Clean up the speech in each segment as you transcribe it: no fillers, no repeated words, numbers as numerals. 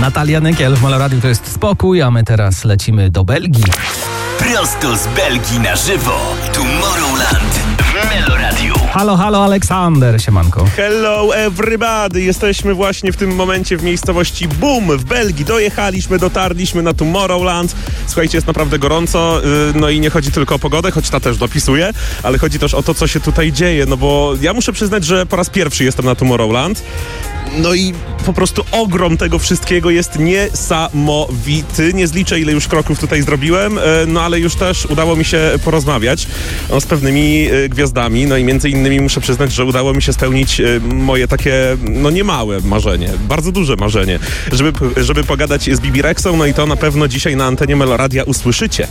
Natalia Nykiel w Meloradiu to jest spokój, a my teraz lecimy do Belgii. Prosto z Belgii na żywo. Tomorrowland w Meloradiu. Halo, Aleksander, siemanko. Hello everybody! Jesteśmy właśnie w tym momencie w miejscowości Boom w Belgii. Dotarliśmy na Tomorrowland. Słuchajcie, jest naprawdę gorąco, no i nie chodzi tylko o pogodę, choć ta też dopisuje, ale chodzi też o to, co się tutaj dzieje, no bo ja muszę przyznać, że po raz pierwszy jestem na Tomorrowland. No i po prostu ogrom tego wszystkiego jest niesamowity. Nie zliczę, ile już kroków tutaj zrobiłem, no ale już też udało mi się porozmawiać z pewnymi gwiazdami. No i między innymi muszę przyznać, że udało mi się spełnić moje takie, no niemałe marzenie, bardzo duże marzenie, żeby pogadać z Bibi Rexą, no i to na pewno dzisiaj na antenie Meloradia usłyszycie.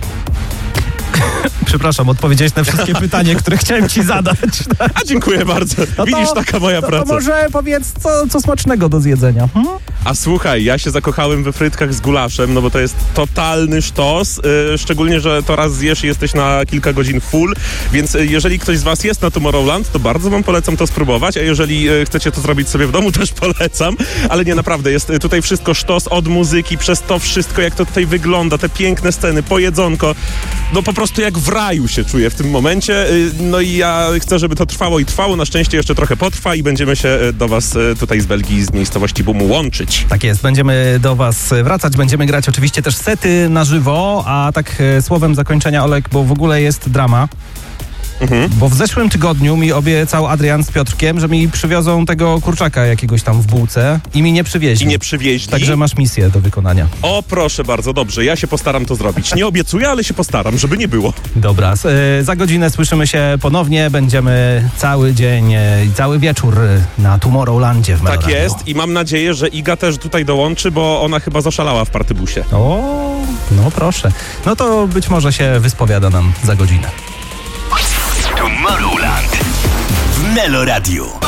Przepraszam, odpowiedziałeś na wszystkie pytania, które chciałem ci zadać. A dziękuję bardzo. Widzisz, taka moja praca. To może powiedz, co smacznego do zjedzenia. A słuchaj, ja się zakochałem we frytkach z gulaszem, no bo to jest totalny sztos, szczególnie, że to raz zjesz i jesteś na kilka godzin full, więc jeżeli ktoś z was jest na Tomorrowland, to bardzo wam polecam to spróbować, a jeżeli chcecie to zrobić sobie w domu, też polecam, ale nie, naprawdę, jest tutaj wszystko sztos, od muzyki, przez to wszystko, jak to tutaj wygląda, te piękne sceny, pojedzonko, no po prostu jak w raju się czuję w tym momencie, no i ja chcę, żeby to trwało i trwało, na szczęście jeszcze trochę potrwa i będziemy się do was tutaj z Belgii, z miejscowości Boomu łączyć. Tak jest, będziemy do was wracać, będziemy grać oczywiście też sety na żywo, a tak słowem zakończenia, Olek, bo w ogóle jest drama. Bo w zeszłym tygodniu mi obiecał Adrian z Piotrkiem, że mi przywiozą tego kurczaka jakiegoś tam w bułce i mi nie przywieźli. Także masz misję do wykonania. O, proszę bardzo, dobrze, ja się postaram to zrobić. Nie obiecuję, ale się postaram, żeby nie było. Dobra, za godzinę słyszymy się ponownie, będziemy cały dzień i cały wieczór na Tomorrowlandzie w Meloradiu. Tak jest i mam nadzieję, że Iga też tutaj dołączy, bo ona chyba zaszalała w partybusie. O, no proszę. No to być może się wyspowiada nam za godzinę. Tomorrowland w Meloradiu.